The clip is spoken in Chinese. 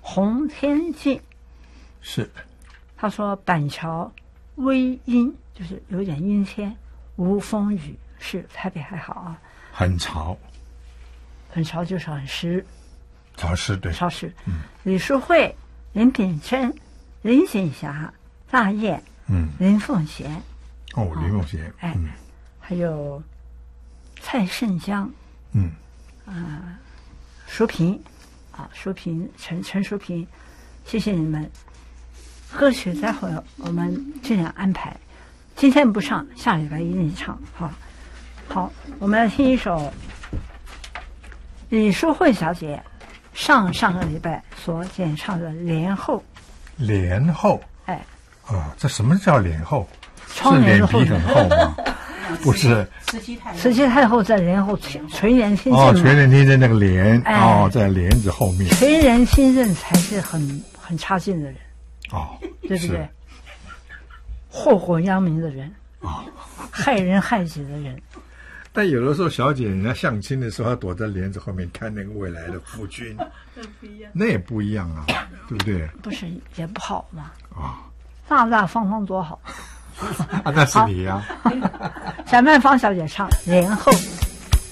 洪天敬。 是。 他说板桥微阴，就是有点阴天，无风雨，是台北还好啊。 很潮。 很潮就是很湿。 潮湿，对。 潮湿。李淑慧、林炳珍、林锦霞、大雁，林凤贤。 哦，林凤贤。 还有蔡胜江。淑萍。淑萍，陈淑萍，谢谢你们。歌曲待会儿我们尽量安排，今天不唱，下礼拜一定唱。好，我们来听一首李淑慧小姐上个礼拜所演唱的《帘后》。 帘后。这什么叫帘后？ 是脸皮很厚吗？不是。 慈禧太后在帘后垂帘听政。 垂帘听政那个帘，在帘子后面。 垂帘听政才是很差劲的人。对不对？祸国殃民的人。害人害己的人。 但有的时候，小姐人家相亲的时候，她躲在帘子后面看那个未来的夫君，那也不一样啊，对不对？ 不是也不好吗？大大方方多好。 那是你呀。 小曼芳小姐唱《帘后》。